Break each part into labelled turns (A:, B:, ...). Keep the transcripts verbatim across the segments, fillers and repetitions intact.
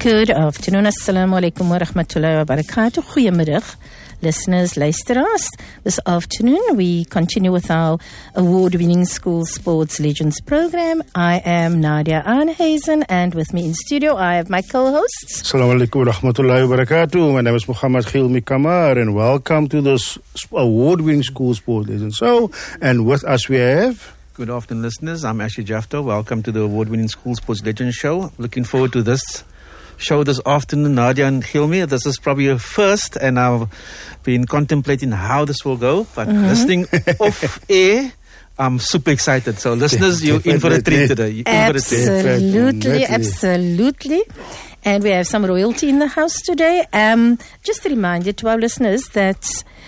A: Good afternoon. Assalamu alaikum wa rahmatullahi wa barakatuh. Goeiemiddag, listeners, luisteraars. This afternoon we continue with our award-winning School Sports Legends program. I am Nadia Arnhuizen, and with me in studio I have my co-hosts.
B: Assalamu alaikum wa rahmatullahi wa barakatuh. My name is Muhammad Khilmi Kamar, and welcome to this award-winning School Sports Legends show. And with us we have...
C: Good afternoon, listeners. I'm Ashley Jafto. Welcome to the award-winning School Sports Legends show. Looking forward to this show this afternoon, Nadia and Khilmi. This is probably a first, and I've been contemplating how this will go. But mm-hmm. listening off air, I'm super excited. So, listeners, you're in for a treat today. You're
A: absolutely, absolutely. And we have some royalty in the house today. Um, just a reminder to our listeners that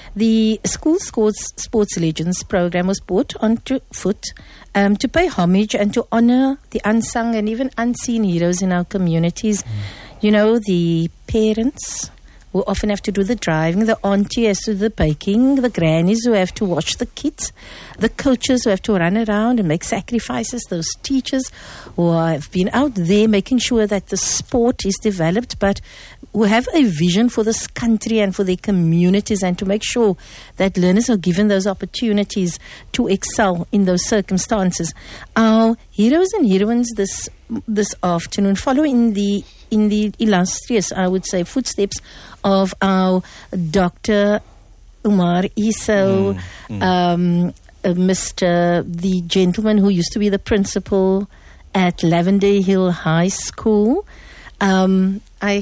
A: the School Sports, Sports Legends program was brought onto foot um, to pay homage and to honor the unsung and even unseen heroes in our communities. Mm. You know, the parents who often have to do the driving, the auntie has to do the baking, the grannies who have to watch the kids, the coaches who have to run around and make sacrifices, those teachers who have been out there making sure that the sport is developed, but who have a vision for this country and for their communities, and to make sure that learners are given those opportunities to excel in those circumstances. Our heroes and heroines this this afternoon follow in the in the illustrious, I would say, footsteps of our Doctor Umar Iso, mm, mm. Um, uh, Mister the gentleman who used to be the principal at Lavender Hill High School. Um, I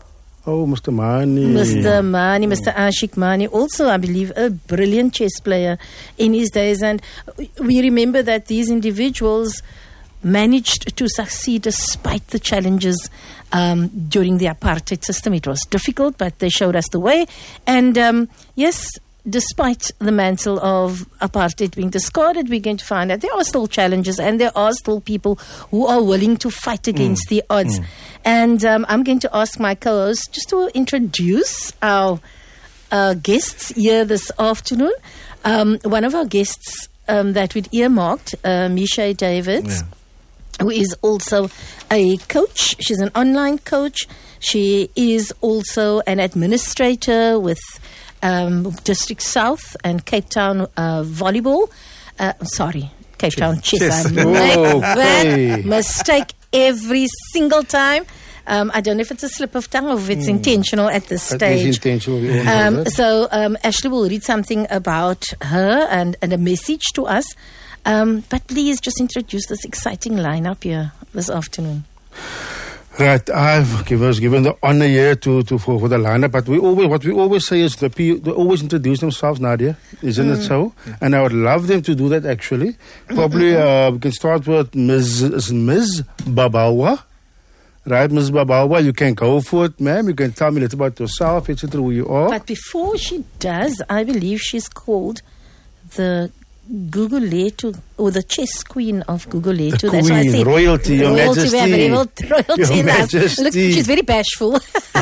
B: Oh, Mister Mani.
A: Mister Mani, Mister Ashik Mani, also, I believe, a brilliant chess player in his days. And we remember that these individuals managed to succeed despite the challenges um, during the apartheid system. It was difficult, but they showed us the way. And um, yes, despite the mantle of apartheid being discarded, we're going to find that there are still challenges, and there are still people who are willing to fight against mm. the odds. Mm. And um, I'm going to ask my co-host just to introduce our uh, guests here this afternoon. Um, one of our guests um, that we'd earmarked, uh, Misha Davids, yeah. who is also a coach. She's an online coach. She is also an administrator with um, District South and Cape Town uh, volleyball. Uh, sorry, Cape Town chess. chess. I make
B: oh,
A: that
B: okay.
A: mistake every single time. Um, I don't know if it's a slip of tongue or if it's mm. intentional at this
B: that
A: stage.
B: Is intentional.
A: Um, so um, Ashley will read something about her and, and a message to us. Um, but please just introduce this exciting lineup here this afternoon.
B: Right, I've given, was given the honor here to, to for, for the lineup, but we always what we always say is the people they always introduce themselves, Nadia, isn't mm. it so? Yeah. And I would love them to do that actually. Probably uh, we can start with Miz Miz Babawa. Right, Miz Babawa, you can go for it, ma'am. You can tell me a little about yourself, et cetera, who you are.
A: But before she does, I believe she's called the Gugulethu, or the chess queen of Gugulethu.
B: The
A: That's
B: queen,
A: why I said
B: royalty, your
A: royalty,
B: majesty.
A: We have royalty, royalty
B: Your
A: in us.
B: majesty.
A: Look, she's very bashful.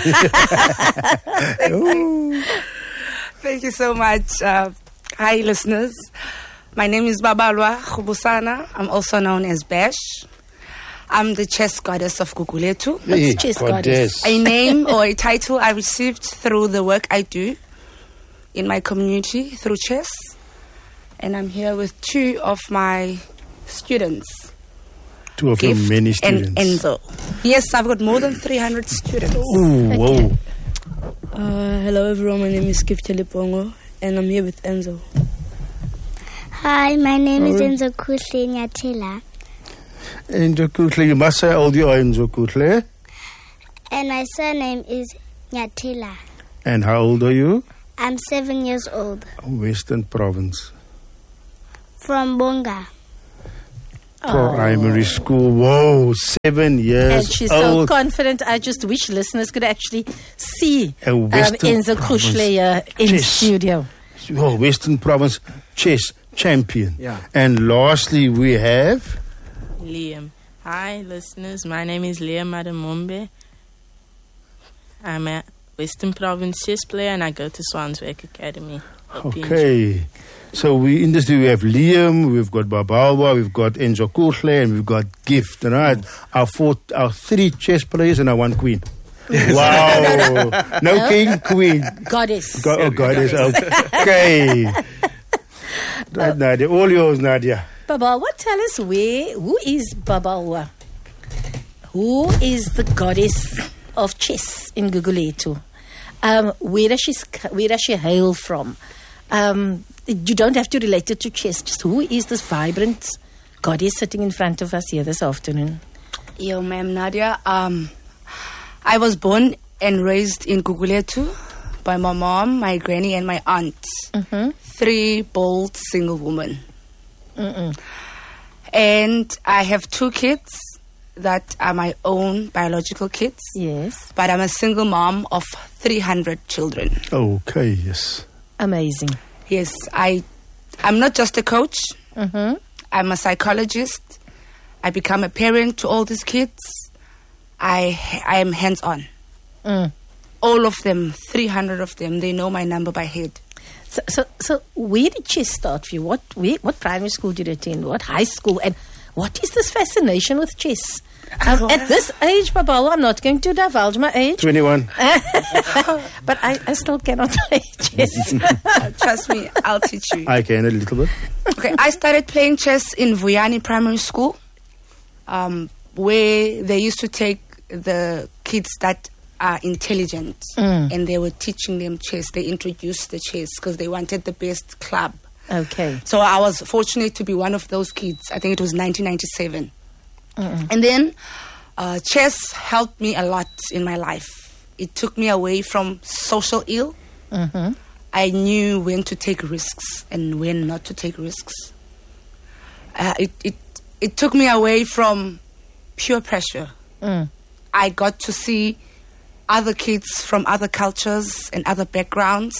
D: Thank you so much. Uh, hi, listeners. My name is Babalwa Khubusana. I'm also known as Bash. I'm the chess goddess of Gugulethu.
B: Hey,
A: chess
B: goddess.
A: goddess?
D: A name or a title I received through the work I do in my community through chess. And I'm here with two of my students.
B: Two of
D: Gift
B: your many students.
D: And Enzo. Yes, I've got more than three hundred students.
B: Ooh, whoa.
E: Uh, hello everyone, my name is Gift Lipongo, and I'm here with Enzo.
F: Hi, my name is Enzo Kuhle Nyathela.
B: Enzo Kuhle, you must say how old you are, Enzo Kuhle.
F: And my surname is Nyathela.
B: And how old are you?
F: I'm seven years old.
B: Western Province.
F: From Bonga.
B: Primary school. Whoa, seven years
A: And she's
B: old.
A: so confident. I just wish listeners could actually see
B: A
A: um,
B: Western
A: Enzo
B: Province
A: Kuhle uh, in
B: chess.
A: studio.
B: Oh, Western Province chess champion.
C: Yeah.
B: And lastly, we have
G: Liam. Hi, listeners. My name is Liam Adamombe. I'm a Western Province chess player, and I go to Swanswyk Academy.
B: Okay. So we in this we have Liam, we've got Babawa, we've got Enzo Kuhle, and we've got Gift, right? Mm. Our four, our three chess players and our one queen. Wow. No, no king, queen.
A: Goddess.
B: Go- oh, goddess. Okay. Right, Nadia. All yours, Nadia.
A: Babawa, tell us where, who is Babawa? Who is the goddess of chess in Gugulethu? Um, where does she where does she hail from? Um, you don't have to relate it to chess. Just who is this vibrant goddess sitting in front of us here this afternoon?
D: Yo, ma'am, Nadia. Um, I was born and raised in Gugulethu by my mom, my granny, and my aunt.
A: Mm-hmm.
D: Three bold single women.
A: Mm-mm.
D: And I have two kids that are my own biological kids.
A: Yes.
D: But I'm a single mom of three hundred children.
B: Okay, yes.
A: Amazing.
D: Yes, I, I'm not just a coach.
A: Mm-hmm.
D: I'm a psychologist. I become a parent to all these kids. I, I am hands-on.
A: Mm.
D: All of them, three hundred of them, they know my number by head.
A: So, so, so where did chess start for you? What, where, what primary school did you attend? What high school? And what is this fascination with chess? Um, at this age, Babawa, I'm not going to divulge my age.
B: twenty-one.
A: But I, I still cannot play chess.
D: Trust me, I'll teach you.
B: I can a little bit.
D: Okay, I started playing chess in Vuyani Primary School, um, where they used to take the kids that are intelligent,
A: Mm.
D: and they were teaching them chess. They introduced the chess because they wanted the best club.
A: Okay.
D: So I was fortunate to be one of those kids. I think it was nineteen ninety-seven.
A: Mm-mm.
D: And then uh, chess helped me a lot in my life. It took me away from social ill.
A: Mm-hmm.
D: I knew when to take risks and when not to take risks. Uh, it, it, it took me away from pure pressure.
A: Mm.
D: I got to see other kids from other cultures and other backgrounds.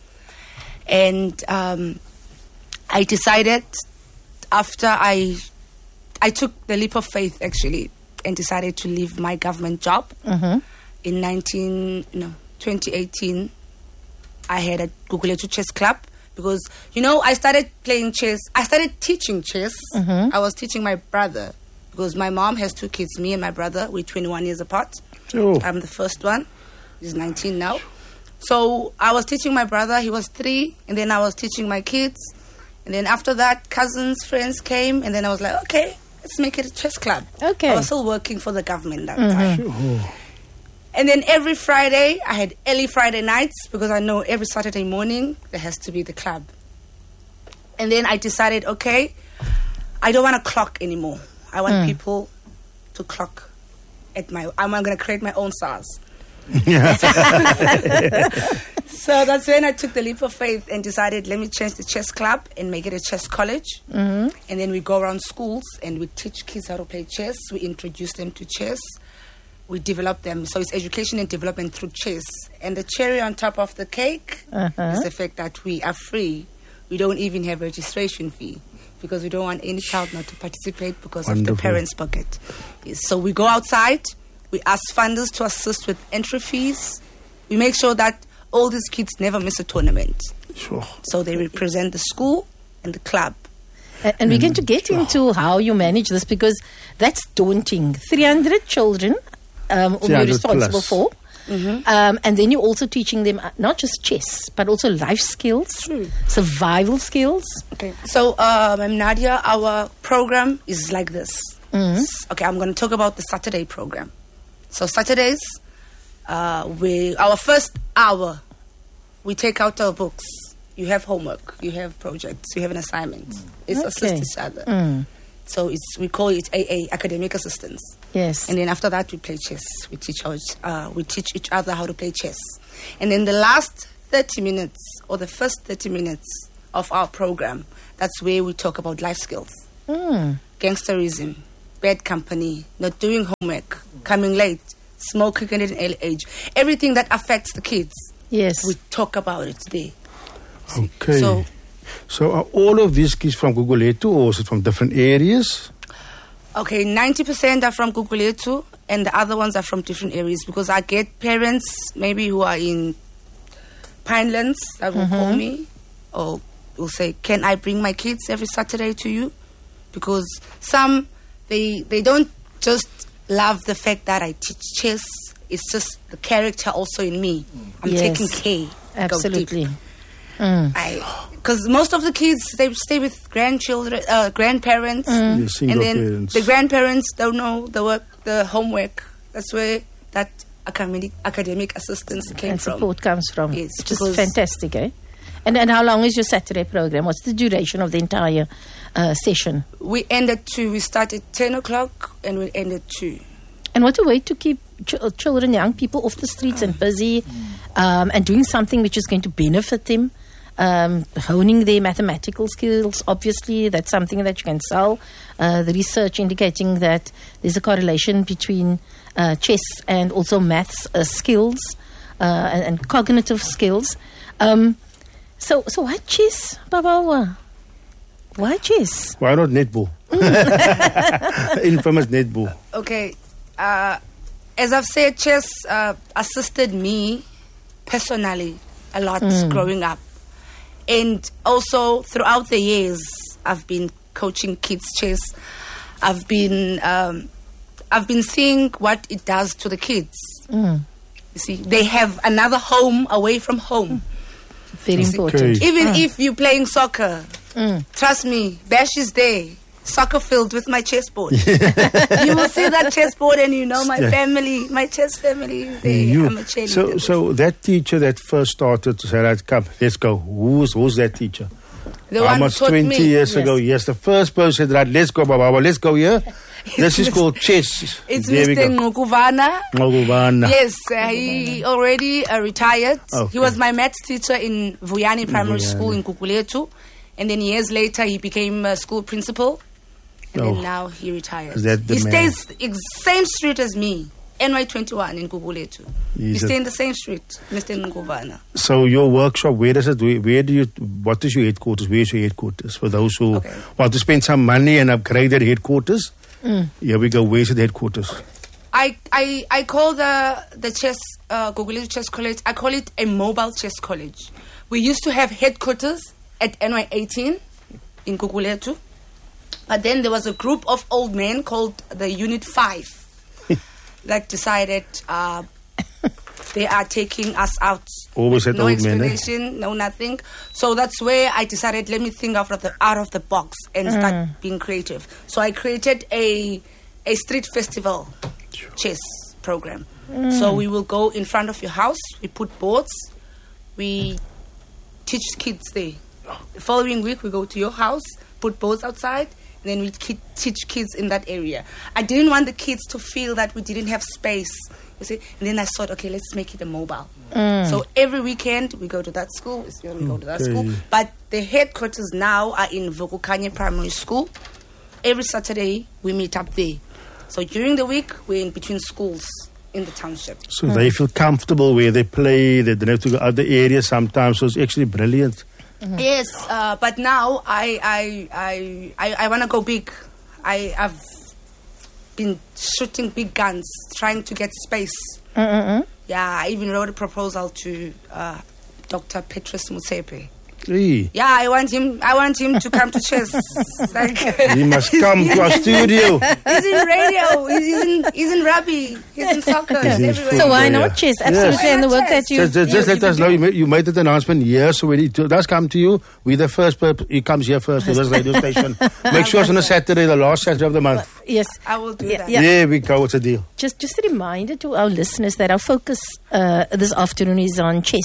D: And um, I decided after I I took the leap of faith, actually, and decided to leave my government job.
A: Mm-hmm.
D: In nineteen no twenty eighteen, I had a Gugulethu Chess Club because, you know, I started playing chess. I started teaching chess.
A: Mm-hmm.
D: I was teaching my brother because my mom has two kids, me and my brother. We're twenty-one years apart.
B: Oh.
D: I'm the first one. He's nineteen now. So I was teaching my brother. He was three. And then I was teaching my kids. And then after that, cousins, friends came. And then I was like, okay, let's make it a chess club.
A: Okay.
D: I was still working for the government that
A: Mhm.
D: time.
B: Sure.
D: And then every Friday, I had early Friday nights because I know every Saturday morning there has to be the club. And then I decided, okay, I don't want to clock anymore. I want
A: Mm.
D: people to clock at my... I'm going to create my own S A R S. So that's when I took the leap of faith and decided, let me change the chess club and make it a chess college.
A: Mm-hmm.
D: And then we go around schools and we teach kids how to play chess. We introduce them to chess. We develop them. So it's education and development through chess. And the cherry on top of the cake
A: Uh-huh.
D: is the fact that we are free. We don't even have registration fee because we don't want any child not to participate because
B: Wonderful.
D: of the parents' pocket. Yes. So we go outside. We ask funders to assist with entry fees. We make sure that all these kids never miss a tournament.
B: Sure.
D: So they represent the school and the club.
A: A- And we're going to get into how you manage this because that's daunting. three hundred children um, whom you're
B: 300
A: responsible
B: plus.
A: for. Um, and then you're also teaching them uh, not just chess, but also life skills, survival skills.
D: Okay. So, uh, Ma'am Nadia, our program is like this.
A: Mhm.
D: S- Okay, I'm going to talk about the Saturday program. So Saturdays, uh, we our first hour, we take out our books. You have homework, you have projects, you have an assignment. It's assist
A: Okay.
D: each other.
A: Mm.
D: So it's we call it A A, academic assistance.
A: Yes.
D: And then after that, we play chess. We teach our, uh, we teach each other how to play chess. And then the last thirty minutes or the first thirty minutes of our program, that's where we talk about life skills,
A: Mm.
D: gangsterism, bad company, not doing homework, coming late, smoking at an early age, everything that affects the kids.
A: Yes.
D: We talk about it there.
B: Okay.
D: So-
B: So, are all of these kids from Gugulethu or is it from different areas?
D: Okay, ninety percent are from Gugulethu and the other ones are from different areas because I get parents maybe who are in Pinelands that will call me or will say, can I bring my kids every Saturday to you? Because some, they, they don't just love the fact that I teach chess It's just the character also in me. I'm
A: Yes.
D: taking care.
A: Absolutely.
D: Because most of the kids, they stay with grandchildren, uh, grandparents,
B: The single
D: and then
B: parents.
D: the grandparents don't know the work, the homework. That's where that academic academic assistance came
A: And
D: from.
A: support comes from.
D: Yes,
A: Which is
D: because-
A: fantastic, eh? And and how long is your Saturday program? What's the duration of the entire uh, session?
D: We ended two. We started ten o'clock and we ended two.
A: And what a way to keep ch- children, young people off the streets and busy, um, and doing something which is going to benefit them. Um, honing their mathematical skills, obviously, that's something that you can sell. Uh, the research indicating that there's a correlation between uh, chess and also maths uh, skills uh, and, and cognitive skills. Um, so, so why chess, Babawa? Why chess?
B: Why not netball? Infamous netball.
D: Okay. Uh, as I've said, chess uh, assisted me personally a lot growing up. And also throughout the years, I've been coaching kids chess. I've been um, I've been seeing what it does to the kids.
A: Mm.
D: You see, they have another home away from home.
A: Very important.
B: Okay.
D: Even if you're playing soccer,
A: Mm.
D: trust me, Bash is there. Soccer field with my chessboard. You will see that chessboard and you know my
B: Yeah.
D: family, my chess family is there.
B: You-
D: I'm a cheerleader.
B: so, so that teacher that first started to say, right, come, let's go. Who's who's that teacher?
D: the one who
B: Almost
D: taught
B: twenty
D: me.
B: years
A: Yes.
B: ago. Yes, the first person said, right, let's go, Baba, let's go here. This is
D: Mis-
B: called chess.
D: It's
B: There we
D: Mister
B: go.
D: Ngukuvana.
B: Ngokubana.
D: Yes, uh, he already uh, retired.
B: Okay.
D: He was my maths teacher in Vuyani Primary
B: Vuyani.
D: School in Kukuletu. And then years later, he became a school principal. And
B: Oh.
D: then now he retired.
B: Is that the
D: he
B: man?
D: stays ex- same street as me, N Y twenty-one in Kukuletu. We
B: He's a-
D: stay in the same street, Mister Ngukuvana.
B: So your workshop, where does it, where, where do you, what is your headquarters? Where is your headquarters? For those who
D: Okay.
B: want to spend some money and upgrade their headquarters, here we go, where's the headquarters?
D: I, I, I call the, the chess, uh, Kukuletu Chess College, I call it a mobile chess college. We used to have headquarters at N Y eighteen in Kukuletu. But then there was a group of old men called the Unit five that decided uh, they are taking us out.
B: Always
D: With
B: that
D: no
B: old man, eh?
D: explanation, no nothing. So that's where I decided, let me think out of the out of the box and start being creative. So I created a a street festival chess program. So we will go in front of your house. We put boards. We teach kids there. The following week, we go to your house, put boards outside, and then we ki- teach kids in that area. I didn't want the kids to feel that we didn't have space. You see? And then I thought, okay, let's make it a mobile. So every weekend, we go to that school, we go to that
B: Okay.
D: school. But the headquarters now are in Vukukanye Primary School. Every Saturday, we meet up there. So during the week, we're in between schools in the township.
B: So they feel comfortable where they play, they don't have to go other areas sometimes, so it's actually brilliant.
D: Yes, uh, but now I I I I, I want to go big. I have been shooting big guns, trying to get space.
A: Mm-mm-mm.
D: Yeah, I even wrote a proposal to uh, Doctor Petrus Mutsepe.
B: Hey,
D: Yeah, I want him. I want him to come to chess. Like,
B: he must come to our studio.
D: he's in radio. He's in he's in rugby. He's in soccer.
B: He's
D: He's
B: in
D: everywhere.
A: So why
B: Yeah.
A: not chess?
B: Yes.
A: Absolutely, and the work that you...
B: Just, just, just
A: you-
B: let us know. You made, you made that announcement here, so when it does come to you, we're the first person. He comes here first to this radio station. Make sure it's on a Saturday, the last Saturday of the month.
A: Yes.
D: I will do
A: Yeah,
D: that.
A: yeah.
B: There we go. It's a deal.
A: Just, just a reminder to our listeners that our focus uh, this afternoon is on chess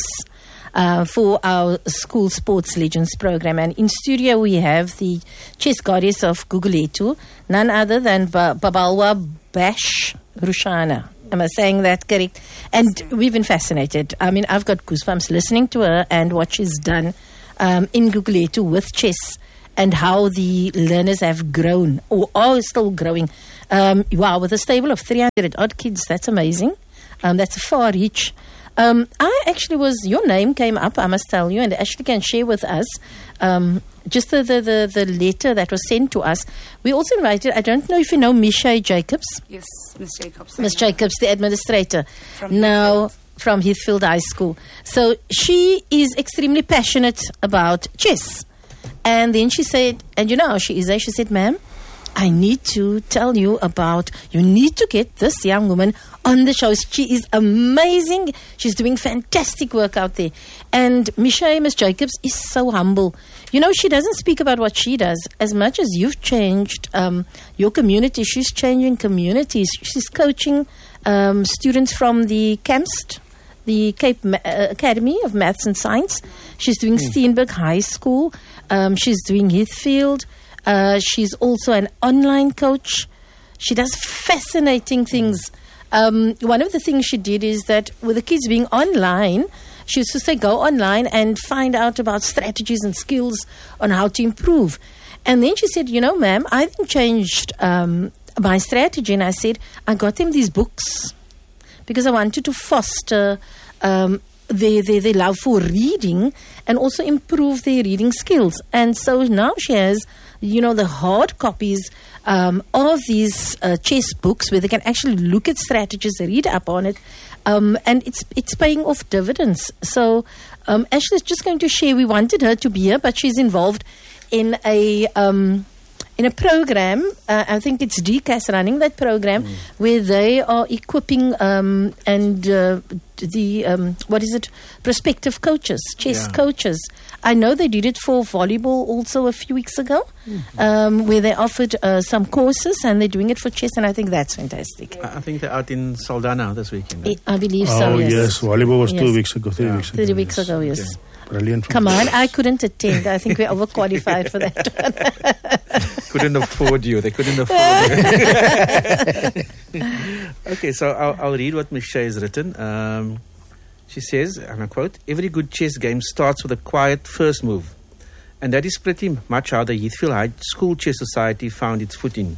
A: uh, for our school sports legends program. And in studio we have the chess goddess of Guguletu, none other than ba- Babalwa Bash Rushana. Am I saying that correct? And we've been fascinated. I mean, I've got goosebumps listening to her and what she's done um, in Guguletu with chess, and how the learners have grown or are still growing. Um, wow, with a stable of three hundred odd kids, that's amazing. Um, that's a far reach. Um, I actually was, your name came up, I must tell you, and Ashley can share with us um, just the, the, the, the letter that was sent to us. We also invited, I don't know if you know Misha Jacobs.
D: Yes, Miss Jacobs.
A: Miss Jacobs, the administrator,
D: From
A: now from Heathfield High School. So she is extremely passionate about chess. And then she said, and you know how she is, eh? She said, ma'am, I need to tell you about, you need to get this young woman on the show. She is amazing. She's doing fantastic work out there. And Michelle, Miss Jacobs, is so humble. You know, she doesn't speak about what she does. As much as you've changed um, your community, she's changing communities. She's coaching um, students from the CAMST, the Cape Ma- uh, Academy of Maths and Science. She's doing mm. Steenberg High School. Um, she's doing Heathfield. Uh, she's also an online coach. She does fascinating things. Um, one of the things she did is that with the kids being online, she used to say, go online and find out about strategies and skills on how to improve. And then she said, you know, ma'am, I then changed um, my strategy. And I said, I got them these books because I wanted to foster um, their, their, their love for reading and also improve their reading skills. And so now she has, you know, the hard copies um, of these uh, chess books where they can actually look at strategies, read up on it, um, and it's it's paying off dividends. So um, Ashley's just going to share. We wanted her to be here, but she's involved in a um, in a program. Uh, I think it's D C A S running that program mm. where they are equipping um, and uh, the um, what is it? prospective coaches, chess yeah. coaches. I know they did it for volleyball also a few weeks ago, mm-hmm. um, where they offered uh, some courses, and they're doing it for chess, and I think that's fantastic.
C: I, I think they're out in Saldanha this weekend.
A: I, I believe
B: oh,
A: so.
B: Oh
A: yes.
B: yes, volleyball was
A: yes.
B: two weeks ago, three
C: yeah.
B: weeks ago.
A: Three weeks
B: yes.
A: ago, yes.
B: Okay. Brilliant.
A: Come on, I couldn't attend. I think we're overqualified for that.
C: Couldn't afford you. They couldn't afford you. Okay, so I'll, I'll read what Michelle has written. Um, she says, and I quote, every good chess game starts with a quiet first move. And that is pretty much how the Heathfield High School Chess Society found its footing.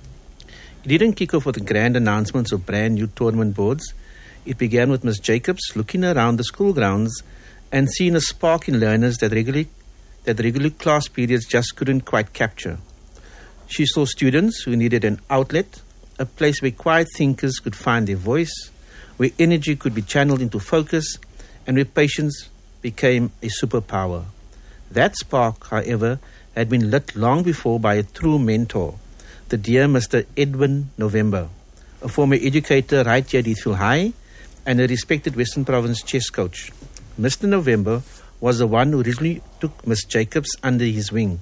C: It didn't kick off with the grand announcements of brand new tournament boards. It began with Miss Jacobs looking around the school grounds and seeing a spark in learners that regularly, that regular class periods just couldn't quite capture. She saw students who needed an outlet, a place where quiet thinkers could find their voice, where energy could be channeled into focus, and where patience became a superpower. That spark, however, had been lit long before by a true mentor, the dear Mister Edwin November, a former educator right here at Heathfield High and a respected Western Province chess coach. Mister November was the one who originally took Miss Jacobs under his wing.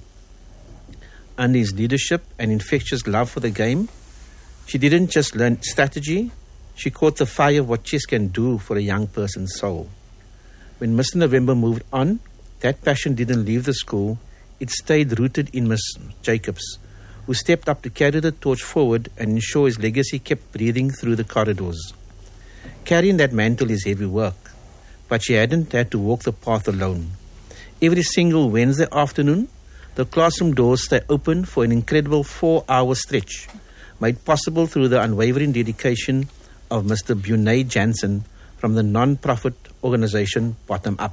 C: Under his leadership and infectious love for the game, she didn't just learn strategy, she caught the fire of what chess can do for a young person's soul. When Mister November moved on, that passion didn't leave the school, it stayed rooted in Miss Jacobs, who stepped up to carry the torch forward and ensure his legacy kept breathing through the corridors. Carrying that mantle is heavy work, but she hadn't had to walk the path alone. Every single Wednesday afternoon, the classroom doors stay open for an incredible four-hour stretch, made possible through the unwavering dedication of Mister Bunay Jansen from the non-profit organization Bottom Up.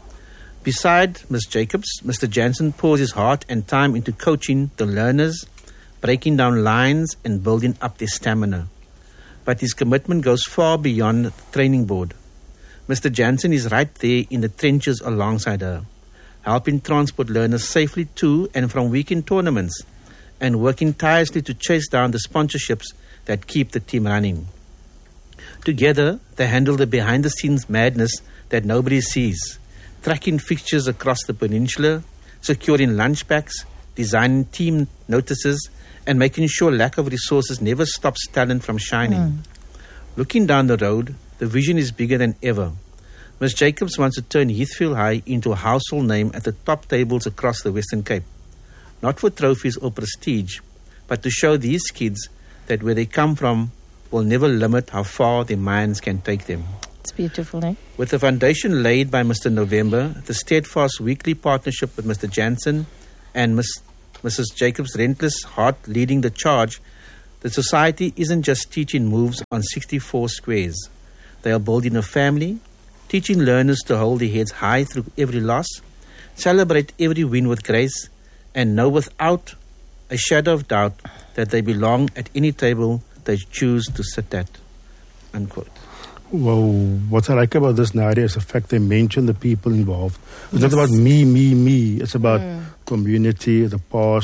C: Beside Miss Jacobs, Mister Jansen pours his heart and time into coaching the learners, breaking down lines and building up their stamina. But his commitment goes far beyond the training board. Mister Jansen is right there in the trenches alongside her, helping transport learners safely to and from weekend tournaments and working tirelessly to chase down the sponsorships that keep the team running. Together, they handle the behind-the-scenes madness that nobody sees, tracking fixtures across the peninsula, securing lunch packs, designing team notices, and making sure lack of resources never stops talent from shining. Mm. Looking down the road, the vision is bigger than ever. Miss Jacobs wants to turn Heathfield High into a household name at the top tables across the Western Cape. Not for trophies or prestige, but to show these kids that where they come from will never limit how far their minds can take them.
A: It's beautiful, eh?
C: With the foundation laid by Mister November, the steadfast weekly partnership with Mister Jansen, and Miss Missus Jacobs' relentless heart leading the charge, the society isn't just teaching moves on sixty-four squares. They are building a family, teaching learners to hold their heads high through every loss, celebrate every win with grace, and know without a shadow of doubt that they belong at any table they choose to sit at. Unquote.
B: Well, what I like about this, Nadia, is the fact they mention the people involved. It's yes. not about me, me, me. It's about mm. community, the past,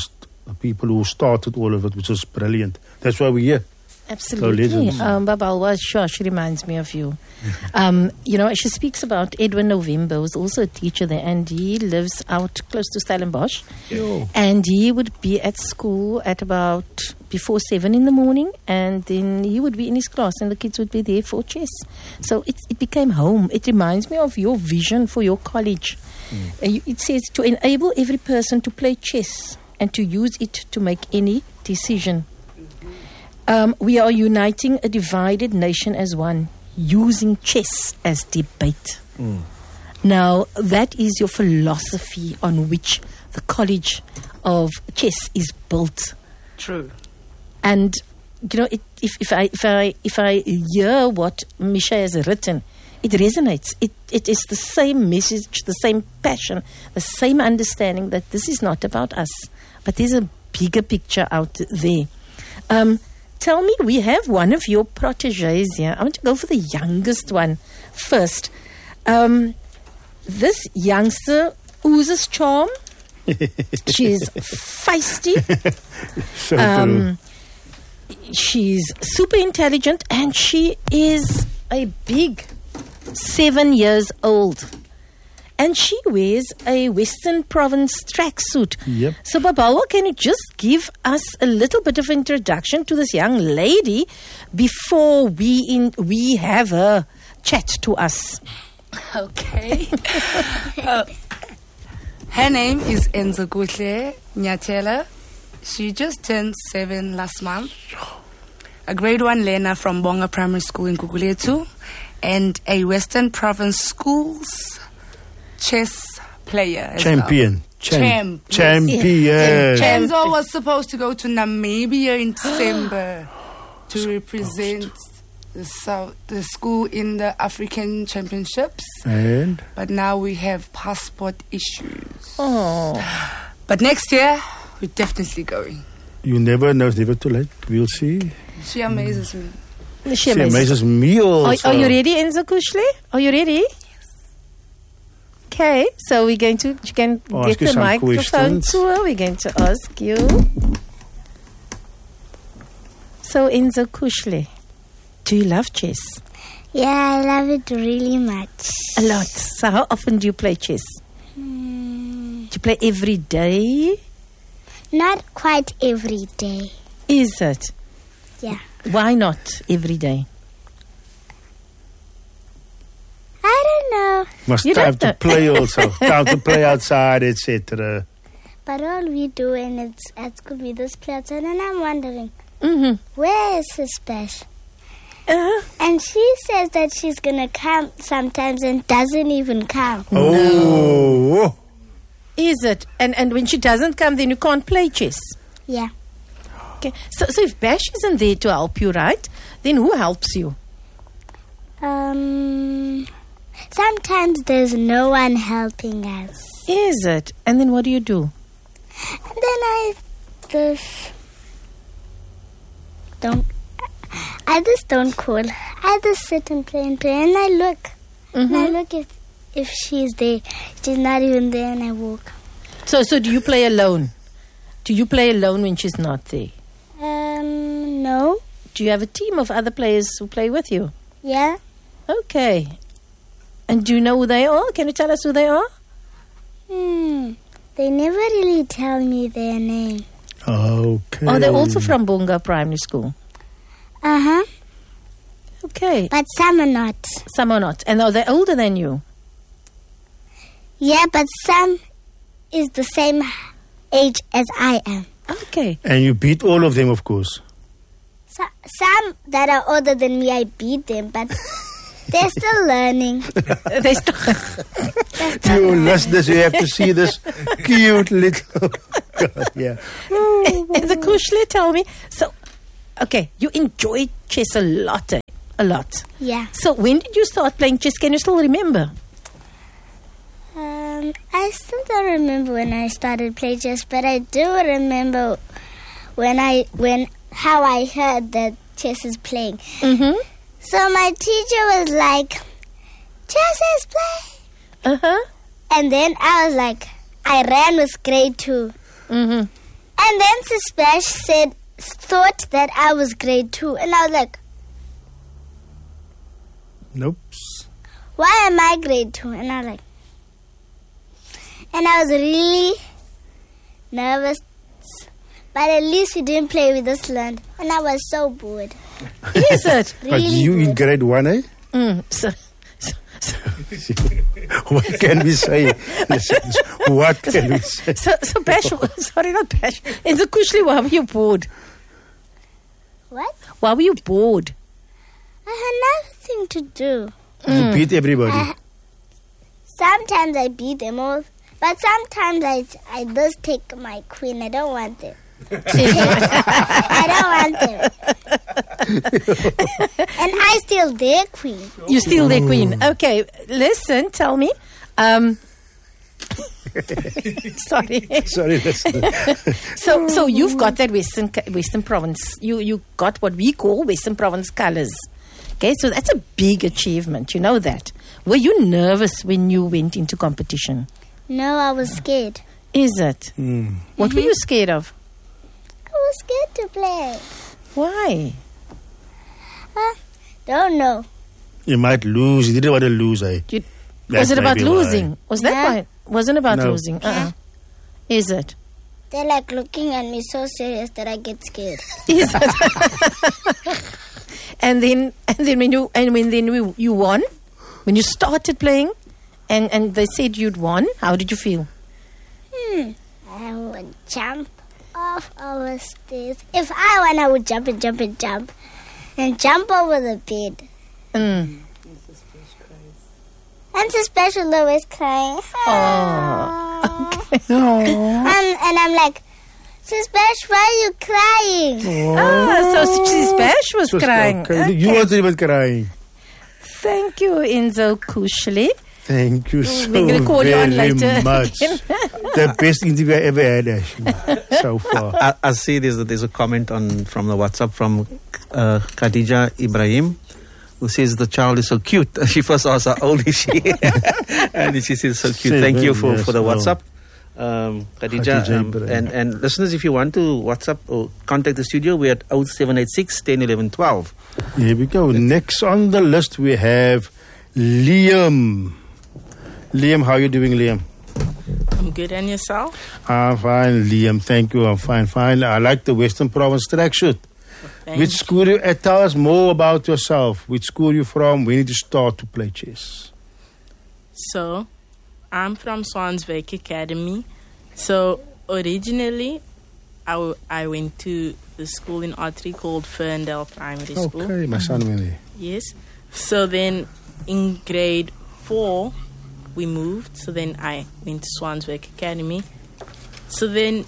B: the people who started all of it, which was brilliant. That's why we're here.
A: Absolutely. Um, Babalwa, sure, she reminds me of you. Um, you know, she speaks about Edwin November, who's also a teacher there, and he lives out close to Stellenbosch.
B: Yo.
A: And he would be at school at about before seven in the morning, and then he would be in his class, and the kids would be there for chess. So it, it became home. It reminds me of your vision for your college. Mm. Uh, you, it says to enable every person to play chess and to use it to make any decision. Um, we are uniting a divided nation as one, using chess as debate. Mm. Now, that is your philosophy on which the College of Chess is built.
D: True.
A: And, you know, it, if, if, I, if, I, if I hear what Misha has written, it resonates. It, it is the same message, the same passion, the same understanding that this is not about us, but there's a bigger picture out there. Um, Tell me, we have one of your proteges here. I want to go for the youngest one first. Um, this youngster oozes charm. She's feisty.
B: So
A: um, she's super intelligent, and she is a big seven years old. And she wears a Western Province tracksuit.
B: Yep.
A: So, Babalwa, can you just give us a little bit of introduction to this young lady before we in, we have her chat to us?
D: Okay. uh, her name is Enzokuhle Nyatela. She just turned seven last month. A grade one learner from Bonga Primary School in Guguletu, and a Western Province Schools chess player as
B: Champion.
D: well.
B: Cham-
D: Champ.
B: Champion.
A: Yes.
D: Enzo was supposed to go to Namibia in December to represent the, South, the school in the African Championships.
B: And?
D: But now we have passport issues.
A: Oh.
D: But next year, we're definitely going.
B: You never know, it's never too late. We'll see.
D: She amazes me.
A: She
B: She
A: amazes.
B: amazes me also.
A: Are, are you ready, Enzo Kushle? Are you ready? Okay, so we're going to, you can
B: Ask
A: get
B: you
A: the
B: some
A: microphone
B: questions.
A: to her. We're going to ask you. So, Enzo Kushle, do you love chess?
F: Yeah, I love it really much.
A: A lot. So, how often do you play chess?
F: Hmm,
A: Do you play every day?
F: not quite every day.
A: Is it?
F: Yeah.
A: Why not every day?
F: I don't know.
B: Must
A: You
B: have
A: don't
B: to
A: know.
B: play also. Time to play outside, et cetera.
F: But all we do when it's at school, we just play outside, and I'm wondering,
A: Mm-hmm.
F: where is his special?
A: Uh,
F: And she says that she's going to come sometimes and doesn't even come.
B: Oh.
A: is it? And and when she doesn't come, then you can't play chess.
F: Yeah.
A: Okay. So so if Bash isn't there to help you, right? Then who helps you?
F: Um. Sometimes there's no one helping us.
A: Is it? And then what do you do?
F: And then I just don't. I just don't call. I just sit and play and play, and I look. And I
A: Mhm.
F: look if if she's there. She's not even there, and I walk.
A: So so do you play alone? Do you play alone when she's not there?
F: Um. No.
A: Do you have a team of other players who play with you?
F: Yeah.
A: Okay. And do you know who they are? Can you tell us who they are?
F: Hmm. They never really tell me their name.
B: Okay.
A: Are they also from Bonga Primary School?
F: Uh huh.
A: Okay.
F: But some are not.
A: Some are not. And are they older than you?
F: Yeah, but some is the same age as I am.
A: Okay.
B: And you beat all of them, of course.
F: So, some that are older than me, I beat them, but they're still learning.
A: they still
F: They're still
B: You
F: learning.
B: listeners, you have to see this cute little girl. Yeah.
A: And the Kushle, tell me. So, okay, you enjoy chess a lot, eh? A lot.
F: Yeah.
A: So, when did you start playing chess? Can you still remember?
F: Um, I still don't remember when I started playing chess, but I do remember when I when how I heard that chess is playing.
A: Mm-hmm.
F: So my teacher was like, "Chess is playing,"
A: Uh-huh.
F: and then I was like, I ran with grade two,
A: Mm-hmm.
F: and And then Sis Splash said, thought that I was grade two. And I was like,
B: Nope.
F: why am I grade two? And I was like, and I was really nervous. But at least we didn't play with this land. And I was so bored.
A: Is it?
B: But
F: Really
B: you in
F: bored.
B: grade one, eh?
A: Mm, so, so, so,
B: What can we say? What can we say?
A: so, so Bash, sorry, not Bash. In the Kushli, why were you bored?
F: What?
A: Why were you bored?
F: I had nothing to do.
B: You beat everybody.
F: I, sometimes I beat them all. But sometimes I, I just take my queen. I don't want it. I don't want it. And I steal their queen.
A: You steal their queen. Okay, listen, tell me. Um, sorry.
B: Sorry, listen.
A: So, so you've got that Western Western Province. You you got what we call Western Province colours. Okay, so that's a big achievement. You know that. Were you nervous when you went into competition?
F: No, I was scared.
A: Is it?
B: Mm.
A: What were you scared of?
F: I was scared to play.
A: Why?
F: Huh? Don't know.
B: You might lose. You didn't want to lose, eh?
A: You,
B: That
A: was it
B: might
A: about
B: be why.
A: losing? Was that
F: Yeah.
A: why? Wasn't about
B: No.
A: losing. Uh-uh. Is it?
F: They're like looking at me so serious that I get scared.
A: Is it? and then, and then when you and when then you, you won, when you started playing, and and they said you'd won. How did you feel?
F: Hmm. I would jump off our stairs. If I won, I would jump and jump and jump. And jump over the bed.
A: Mm.
F: And so special always crying.
A: Oh, okay.
F: And, and I'm like, Sis Bash, why are you crying?
A: Ah, so Sis Bash was
B: So
A: crying.
B: okay. You
A: Okay.
B: weren't even crying.
A: Thank you, Enzo Kushli.
B: Thank you so
A: We're gonna call you on
B: very
A: later.
B: much. The best interview I ever had, actually, so far.
C: I, I see there's a, there's a comment on from the WhatsApp from uh, Khadija Ibrahim, who says the child is so cute. She first asked how old is she, and she says so cute. Thank you for,
B: Yes,
C: for the
B: oh.
C: WhatsApp, um, Khadija.
B: Khadija
C: Um,
B: Ibrahim.
C: and and listeners, if you want to WhatsApp or contact the studio, we're at oh seven eight six, ten, eleven, twelve.
B: Here we go. Next on the list we have Liam. Liam, how are you doing, Liam?
G: I'm good, and yourself?
B: I'm fine, Liam. Thank you. I'm fine, fine. I like the Western Province tracksuit.
G: Thank
B: Which school you, uh, tell us more about yourself. Which school you from? When did you start to play chess?
G: So, I'm from Swanswyk Academy. So, originally, I, w- I went to the school in Ottery called Ferndale Primary School.
B: Okay, my son went there.
G: Yes. So then, in grade four, we moved. So then I went to Swanswyk Academy. So then,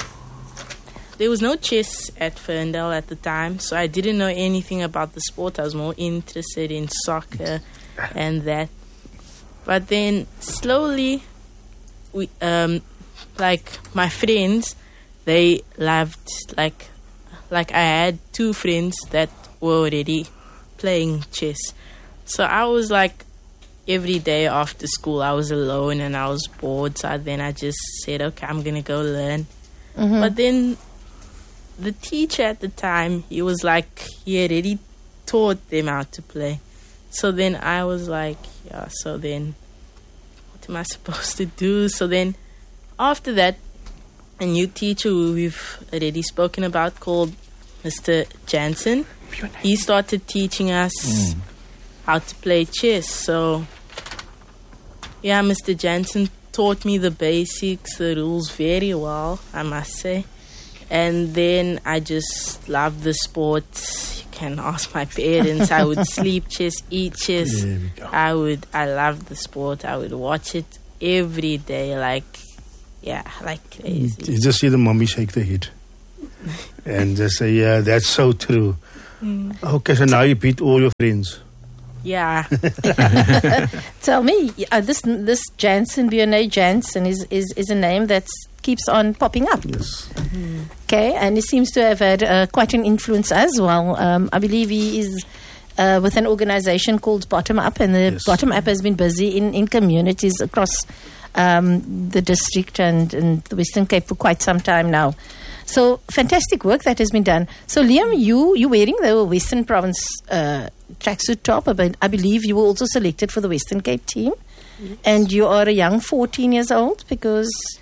G: there was no chess at Ferndale at the time, so I didn't know anything about the sport. I was more interested in soccer and that. But then slowly, we um, like my friends, they loved like like I had two friends that were already playing chess. So I was like every day after school, I was alone and I was bored. So then I just said, okay, I'm gonna go learn.
A: Mm-hmm.
G: But then the teacher at the time, he was like, he had already taught them how to play. So then I was like, yeah, so then what am I supposed to do? So then after that, a new teacher who we've already spoken about called Mister Jansen, he started teaching us
C: Mm.
G: how to play chess. So yeah, Mister Jansen taught me the basics, the rules very well, I must say. And then I just loved the sport. You can ask my parents. I would sleep chess, eat chess.
B: There we go.
G: I would. I loved the sport. I would watch it every day, like yeah, like crazy.
B: You just see the mommy shake the head. And just say, yeah, that's so true. Okay, so now you beat all your friends.
G: Yeah,
A: Tell me, uh, this this Jansen, Bjorn Jansen, is, is, is a name that keeps on popping up.
B: Yes.
A: Okay, and he seems to have had uh, quite an influence as well. Um, I believe he is uh, with an organization called Bottom Up, and the
B: Yes.
A: Bottom Up has been busy in, in communities across um, the district and, and the Western Cape for quite some time now. So fantastic work that has been done. So Liam, you you wearing the Western Province uh, tracksuit top. But I believe you were also selected for the Western Cape team, yes. And you are a young fourteen years old because